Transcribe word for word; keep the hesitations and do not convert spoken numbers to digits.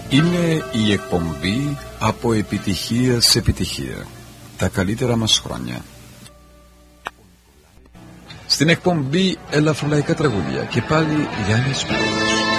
Είναι η εκπομπή από επιτυχία σε επιτυχία. Τα καλύτερα μας χρόνια. Στην εκπομπή ελαφρολαϊκά τραγούδια και πάλι Γιάννης Πέτρος.